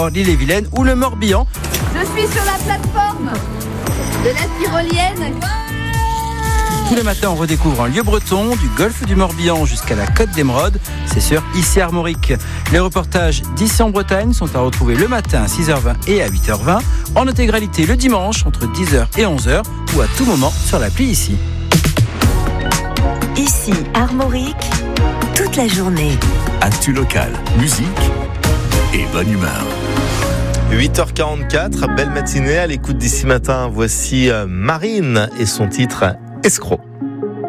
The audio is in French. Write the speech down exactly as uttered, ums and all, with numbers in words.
l'Ille-et-Vilaine ou le Morbihan. Je suis sur la plateforme de la tyrolienne. Tous les matins, on redécouvre un lieu breton, du golfe du Morbihan jusqu'à la côte d'Émeraude. C'est sur Ici Armorique. Les reportages d'Ici en Bretagne sont à retrouver le matin à six heures vingt et à huit heures vingt, en intégralité le dimanche entre dix heures et onze heures ou à tout moment sur l'appli Ici. Ici Armorique, toute la journée. Actu locale, musique et bonne humeur. huit heures quarante-quatre, belle matinée à l'écoute d'Ici Matin. Voici Marine et son titre Escroc.